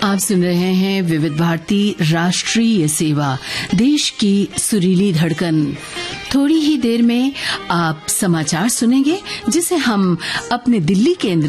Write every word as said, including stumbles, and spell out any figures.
आप सुन रहे हैं विविध भारती राष्ट्रीय सेवा, देश की सुरीली धड़कन। थोड़ी ही देर में आप समाचार सुनेंगे, जिसे हम अपने दिल्ली केंद्र